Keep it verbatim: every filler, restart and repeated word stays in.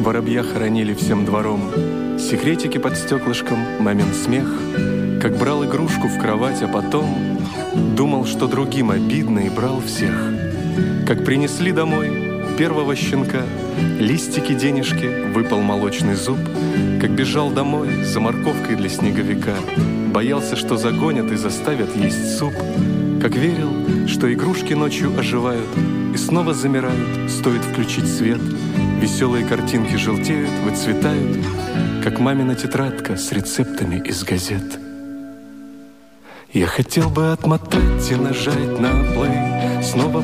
Воробья хоронили всем двором. Секретики под стеклышком, мамин смех. Как брал игрушку в кровать, а потом думал, что другим обидно, и брал всех. Как принесли домой первого щенка, листики, денежки, выпал молочный зуб. Как бежал домой за морковкой для снеговика, боялся, что загонят и заставят есть суп. Как верил, что игрушки ночью оживают и снова замирают, стоит включить свет. Веселые картинки желтеют, выцветают, как мамина тетрадка с рецептами из газет. Я хотел бы отмотать и нажать на плей, снова